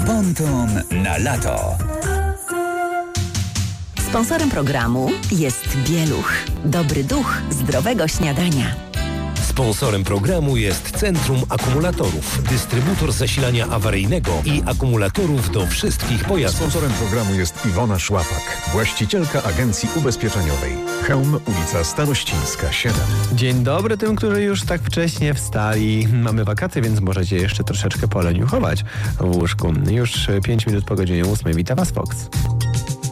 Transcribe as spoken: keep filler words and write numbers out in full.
Ponton na lato. Sponsorem programu jest Bieluch. Dobry duch zdrowego śniadania. Sponsorem programu jest Centrum Akumulatorów, dystrybutor zasilania awaryjnego i akumulatorów do wszystkich pojazdów. Sponsorem programu jest Iwona Szłapak, właścicielka agencji ubezpieczeniowej. Chełm, ulica Starościńska siedem. Dzień dobry tym, którzy już tak wcześnie wstali. Mamy wakacje, więc możecie jeszcze troszeczkę poleniuchować w łóżku. Już pięć minut po godzinie ósmej. Witam Was, Fox.